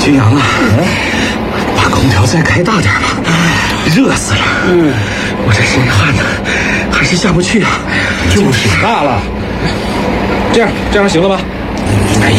军阳啊，把空调再开大点吧，热死了。我这身汗呢，还是下不去啊。 就是大了。这样行了吧？ 哎呀，